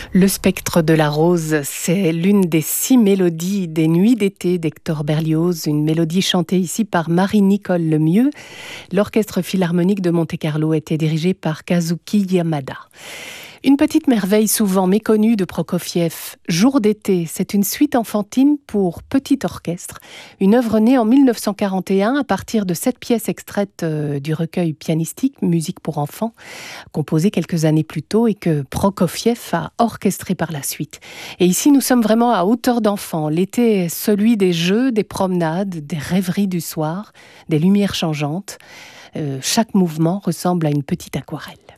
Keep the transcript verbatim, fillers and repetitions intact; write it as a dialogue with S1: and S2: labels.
S1: Le spectre de la rose, c'est l'une des six mélodies des Nuits d'été d'Hector Berlioz, une mélodie chantée ici par Marie-Nicole Lemieux. L'Orchestre Philharmonique de Monte-Carlo était dirigé par Kazuki Yamada. Une petite merveille souvent méconnue de Prokofiev, Jour d'été, c'est une suite enfantine pour petit orchestre, une œuvre née en mille neuf cent quarante et un à partir de sept pièces extraites du recueil pianistique Musique pour enfants, composé quelques années plus tôt et que Prokofiev a orchestré par la suite. Et ici, nous sommes vraiment à hauteur d'enfant. L'été est celui des jeux, des promenades, des rêveries du soir, des lumières changeantes. Euh, chaque mouvement ressemble à une petite aquarelle.